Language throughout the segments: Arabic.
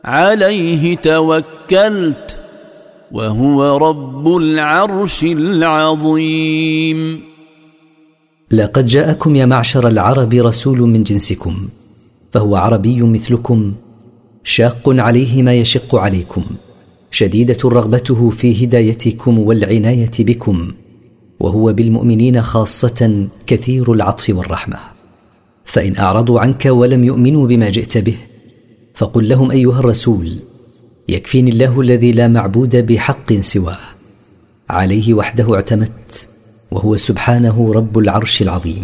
عليه توكلت وهو رب العرش العظيم. لقد جاءكم يا معشر العرب رسول من جنسكم، فهو عربي مثلكم، شاق عليه ما يشق عليكم، شديدة رغبته في هدايتكم والعناية بكم، وهو بالمؤمنين خاصة كثير العطف والرحمة. فإن أعرضوا عنك ولم يؤمنوا بما جئت به فقل لهم أيها الرسول: يكفيني الله الذي لا معبود بحق سواه، عليه وحده اعتمدت، وهو سبحانه رب العرش العظيم.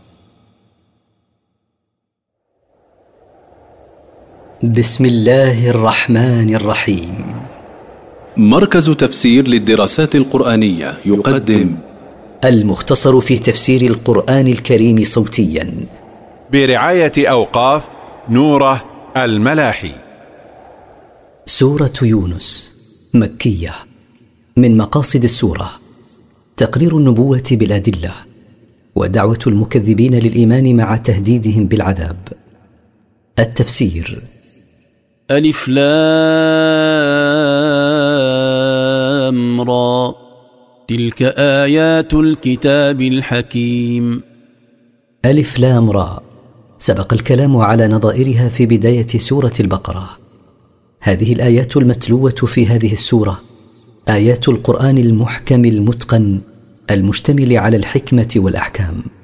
بسم الله الرحمن الرحيم. مركز تفسير للدراسات القرآنية يقدم المختصر في تفسير القرآن الكريم صوتيا برعاية أوقاف نوره الملاحي. سورة يونس مكية. من مقاصد السورة تقرير النبوة بالأدلة، ودعوة المكذبين للإيمان مع تهديدهم بالعذاب. التفسير: ألف لام را، تلك آيات الكتاب الحكيم. ألف لام را، سبق الكلام على نظائرها في بداية سورة البقرة. هذه الآيات المتلوة في هذه السورة آيات القرآن المحكم المتقن المشتمل على الحكمة والأحكام.